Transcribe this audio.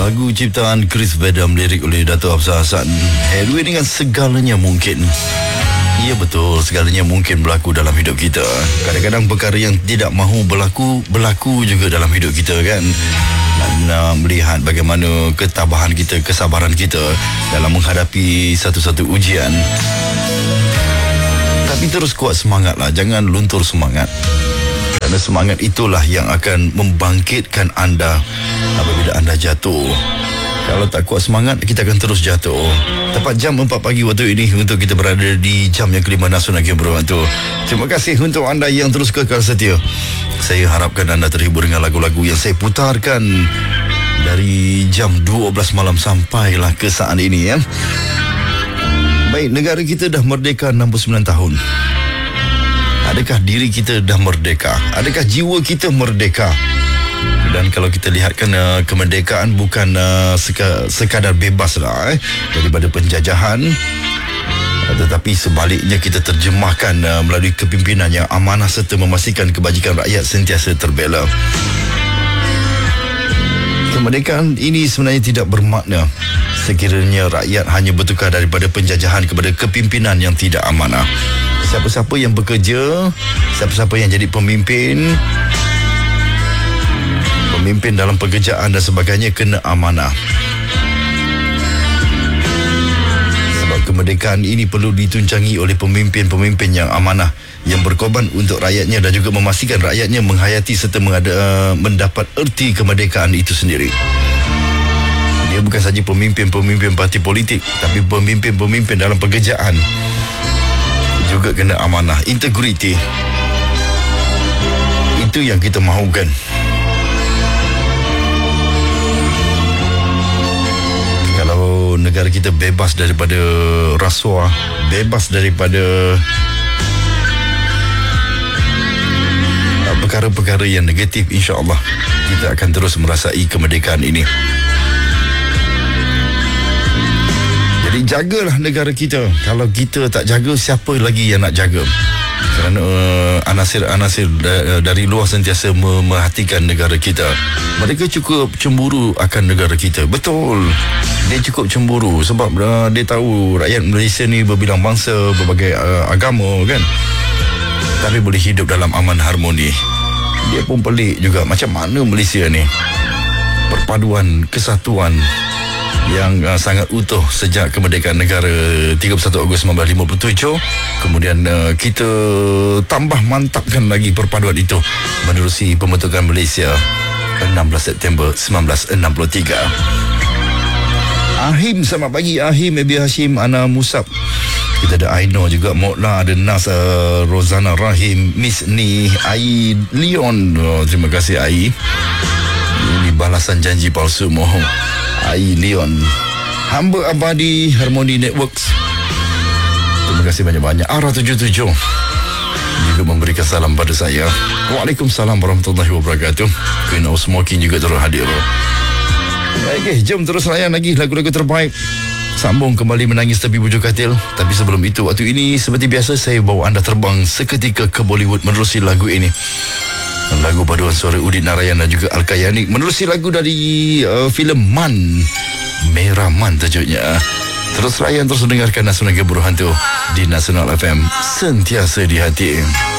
Lagu ciptaan Chris Vedam, lirik oleh Dato' Hafsah Hassan. Headway dengan segalanya mungkin. Ya betul, segalanya mungkin berlaku dalam hidup kita. Kadang-kadang perkara yang tidak mahu berlaku juga dalam hidup kita kan. Dan melihat bagaimana ketabahan kita, kesabaran kita dalam menghadapi satu-satu ujian. Tapi terus kuat semangatlah, jangan luntur semangat. Kerana semangat itulah yang akan membangkitkan anda apabila anda jatuh. Kalau tak kuat semangat, kita akan terus jatuh. Tepat jam 4 pagi waktu ini untuk kita berada di jam yang kelima Nasional Game Berwantu. Terima kasih untuk anda yang terus kekal setia. Saya harapkan anda terhibur dengan lagu-lagu yang saya putarkan dari jam 12 malam sampailah ke saat ini ya. Baik, negara kita dah merdeka 69 tahun. Adakah diri kita dah merdeka? Adakah jiwa kita merdeka? Dan kalau kita lihatkan kemerdekaan bukan sekadar bebas lah daripada penjajahan, tetapi sebaliknya kita terjemahkan melalui kepimpinan yang amanah serta memastikan kebajikan rakyat sentiasa terbela. Kemerdekaan ini sebenarnya tidak bermakna sekiranya rakyat hanya bertukar daripada penjajahan kepada kepimpinan yang tidak amanah. Siapa-siapa yang bekerja, siapa-siapa yang jadi pemimpin dalam pekerjaan dan sebagainya kena amanah. Sebab kemerdekaan ini perlu ditunjangi oleh pemimpin-pemimpin yang amanah, yang berkorban untuk rakyatnya dan juga memastikan rakyatnya menghayati serta mendapat erti kemerdekaan itu sendiri. Dia bukan saja pemimpin-pemimpin parti politik, tapi pemimpin-pemimpin dalam pekerjaan juga kena amanah, integriti. Itu yang kita mahukan. Kalau negara kita bebas daripada rasuah, bebas daripada perkara-perkara yang negatif, insya-Allah kita akan terus merasai kemerdekaan ini. Jadi jagalah negara kita. Kalau kita tak jaga, siapa lagi yang nak jaga? Kerana anasir-anasir dari luar sentiasa memerhatikan negara kita. Mereka cukup cemburu akan negara kita. Betul, dia cukup cemburu sebab dia tahu rakyat Malaysia ni berbilang bangsa, berbagai agama kan, tapi boleh hidup dalam aman harmoni. Dia pun pelik juga, macam mana Malaysia ni perpaduan kesatuan yang sangat utuh sejak kemerdekaan negara 31 Ogos 1957. Kemudian kita tambah mantapkan lagi perpaduan itu menerusi pembentukan Malaysia 16 September 1963. Ahim, selamat pagi Ahim, Ebi Hashim, Ana Musab. Kita ada Aino juga, Mokla, ada Nas, Rozana Rahim, Miss Ni, Ai Leon. Terima kasih Ai. Ini balasan janji palsu mohon. Ai Leon, hamba abadi Harmony Networks. Terima kasih banyak-banyak. Ara 77 juga memberikan salam pada saya. Waalaikumsalam warahmatullahi wabarakatuh. Queen of Smoking juga terus hadir. Baik, jom terus layan lagi lagu-lagu terbaik. Sambung kembali menangis tepi bujur katil. Tapi sebelum itu, waktu ini seperti biasa saya bawa anda terbang seketika ke Bollywood menerusi lagu ini. Lagu paduan suara Udit Narayan dan juga Al-Kayani menerusi lagu dari filem Man, Merah Man tajuknya. Terus layan, terus dengarkan Nasional Game Berhantu di Nasional FM, sentiasa di hati.